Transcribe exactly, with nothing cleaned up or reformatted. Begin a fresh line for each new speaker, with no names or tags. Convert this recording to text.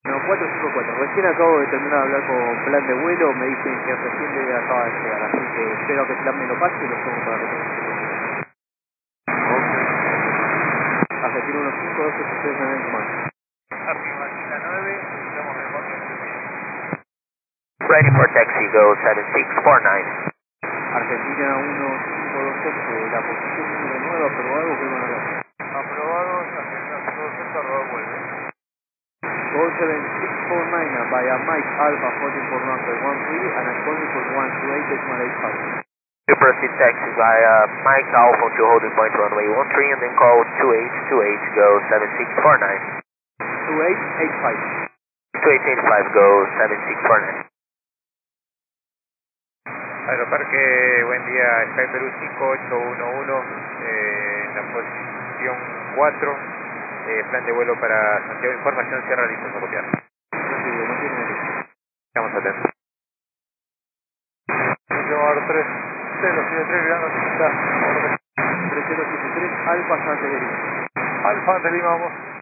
No, cuatro cinco cuatro. Recién acabo de terminar de hablar con plan de vuelo, me dicen que recién le acaba de llegar, así que espero que plan me lo pase y lo tomo para reconocer. Argentina uno cinco dos ocho tres nueve más.
Argentina nueve, estamos en el movimiento.
Ready for taxi, go seven six four nine.
Argentina uno cinco dos ocho, la posición número nueve, aprobado, vuelvan a ver.
Aprobado, Argentina cinco dos ocho, arroba vuelve.
Go seven six four nine via Mike Alpha fourteen for number one three and I'm calling for one two eight decimal eight five.
To proceed taxi via Mike Alpha to holding point runway one three and then call two eight two eight, go seven six four nine.
two eight eight five.
two eight eight five, go seven six four nine.
Aeroparque, buen día, Sky Perú cinco ocho uno uno, eh, en la posición cuatro, eh, plan de vuelo para Santiago, información cierra, listo para copiar.
Recibido, mantiene el
Estamos atentos. Llevar tres cero siete tres, gran noticia.
tres cero siete tres Alpha Santa Elena.
Alfa, ante Lima, vamos.